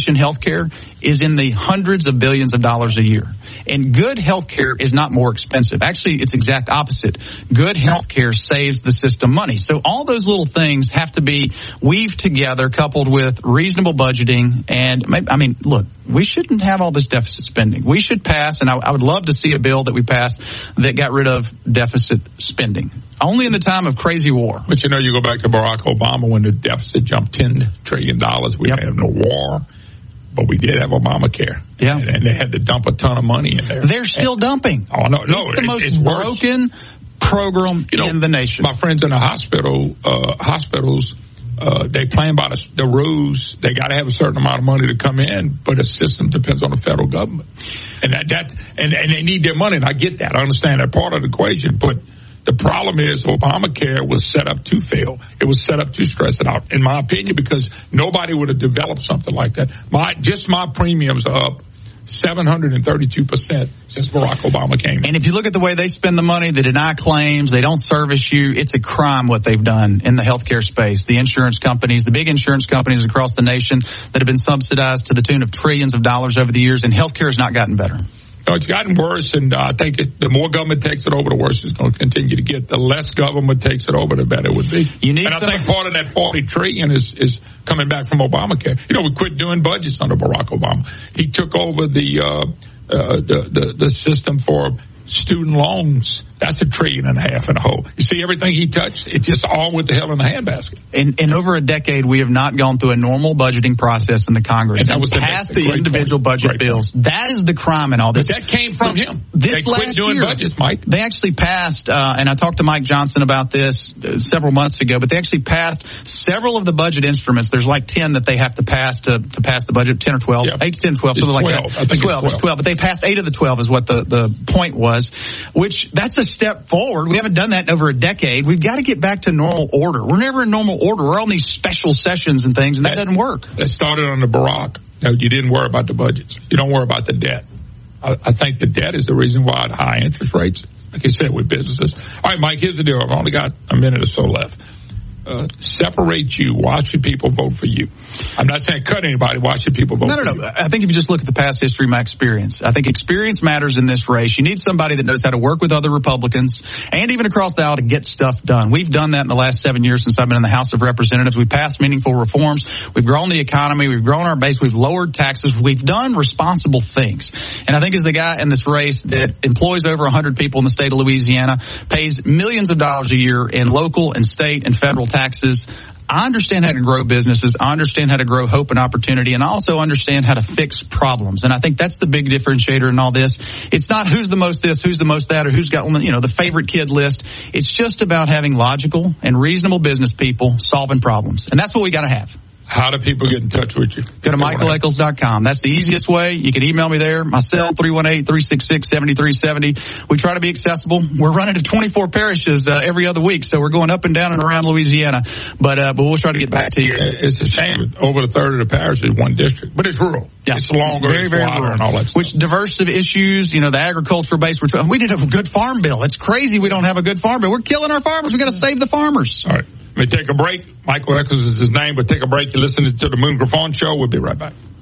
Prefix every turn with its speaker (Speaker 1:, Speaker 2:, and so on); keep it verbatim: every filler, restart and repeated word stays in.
Speaker 1: healthcare is in the hundreds of billions of dollars a year. And good healthcare is not more expensive. Actually, it's exact opposite. Good healthcare saves the system money. So all those little things have to be weaved together, coupled with reasonable budgeting. And maybe, I mean, look, we shouldn't have all this deficit spending. We should pass, and I, I would love to see a bill that we passed that got rid of deficit spending. Only in the time of crazy war.
Speaker 2: But, you know, you go back to Barack Obama when the deficit jumped ten trillion dollars. We
Speaker 1: yep.
Speaker 2: didn't have no war, but we did have Obamacare.
Speaker 1: Yeah.
Speaker 2: And, and they had to dump a ton of money in there.
Speaker 1: They're still
Speaker 2: and,
Speaker 1: dumping.
Speaker 2: Oh, no, no.
Speaker 1: It's the most
Speaker 2: it's
Speaker 1: broken program
Speaker 2: you know,
Speaker 1: in the nation.
Speaker 2: My friends in the hospital, uh, hospitals, uh, they plan by the, the rules. They got to have a certain amount of money to come in, but the system depends on the federal government. And that, that and, and they need their money, and I get that. I understand that part of the equation, but the problem is Obamacare was set up to fail. It was set up to stress it out, in my opinion, because nobody would have developed something like that. My just my premiums are up seven hundred thirty-two percent since Barack Obama came in.
Speaker 1: And if you look at the way they spend the money, they deny claims, they don't service you, it's a crime what they've done in the healthcare space. The insurance companies, the big insurance companies across the nation that have been subsidized to the tune of trillions of dollars over the years, and healthcare has not gotten better.
Speaker 2: No, it's gotten worse, and uh, I think it, the more government takes it over, the worse it's going to continue to get. The less government takes it over, the better it would be.
Speaker 1: You need
Speaker 2: and I
Speaker 1: some...
Speaker 2: think part of that forty trillion is is coming back from Obamacare. You know, we quit doing budgets under Barack Obama. He took over the uh, uh, the, the the system for student loans. That's a trillion and a half in a hole. You see, everything he touched, it just all went to hell in the handbasket.
Speaker 1: In, in over a decade, we have not gone through a normal budgeting process in the Congress
Speaker 2: and, that was
Speaker 1: and
Speaker 2: the,
Speaker 1: passed the individual
Speaker 2: point.
Speaker 1: budget
Speaker 2: great
Speaker 1: bills.
Speaker 2: Point.
Speaker 1: That is the crime in all this.
Speaker 2: But that came from him.
Speaker 1: This
Speaker 2: they quit
Speaker 1: last
Speaker 2: doing
Speaker 1: year,
Speaker 2: budgets, Mike.
Speaker 1: They actually passed, uh, and I talked to Mike Johnson about this uh, several months ago, but they actually passed several of the budget instruments. There's like ten that they have to pass to, to pass the budget, ten or twelve,
Speaker 2: yeah.
Speaker 1: eight, ten, twelve,
Speaker 2: it's
Speaker 1: something
Speaker 2: twelve.
Speaker 1: like that.
Speaker 2: I think
Speaker 1: twelve,
Speaker 2: it's twelve.
Speaker 1: twelve, but they passed eight of the twelve is what the, the point was, which that's a step forward. We haven't done that in over a decade. We've got to get back to normal order. We're never in normal order. We're on these special sessions and things, and that, that doesn't work.
Speaker 2: That started under Barack. Now, you didn't worry about the budgets. You don't worry about the debt. I, I think the debt is the reason why the high interest rates, like I said, with businesses. All right, Mike, here's the deal. I've only got a minute or so left. Uh, separate you. Why should people vote for you? I'm not saying cut anybody. Why should people vote
Speaker 1: no,
Speaker 2: for
Speaker 1: no,
Speaker 2: you?
Speaker 1: No, I think if you just look at the past history, my experience, I think experience matters in this race. You need somebody that knows how to work with other Republicans and even across the aisle to get stuff done. We've done that in the last seven years since I've been in the House of Representatives. We've passed meaningful reforms. We've grown the economy. We've grown our base. We've lowered taxes. We've done responsible things. And I think as the guy in this race that employs over one hundred people in the state of Louisiana, pays millions of dollars a year in local and state and federal taxes, I understand how to grow businesses. I understand how to grow hope and opportunity, and I also understand how to fix problems. And I think that's the big differentiator in all this. It's not who's the most this, who's the most that, or who's got, you know, the favorite kid list. It's just about having logical and reasonable business people solving problems. And that's what we got to have.
Speaker 2: How do people get in touch with you?
Speaker 1: Go to michael echols dot com. That's the easiest way. You can email me there. My cell, three one eight, three six six, seven three seven zero. We try to be accessible. We're running to twenty-four parishes uh, every other week, so we're going up and down and around Louisiana. But uh, but we'll try to get back to you.
Speaker 2: It's a shame. Over a third of the parish is one district. But it's rural.
Speaker 1: Yeah.
Speaker 2: It's longer.
Speaker 1: Very,
Speaker 2: it's
Speaker 1: very
Speaker 2: wider
Speaker 1: rural.
Speaker 2: and all that stuff.
Speaker 1: Which diverse of issues, you know, the agricultural base. We're, we didn't have a good farm bill. It's crazy we don't have a good farm bill. We're killing our farmers. We've got to save the farmers.
Speaker 2: All right. Let me take a break. Michael Echols is his name, but take a break. You're listening to the Moon Griffon Show. We'll be right back.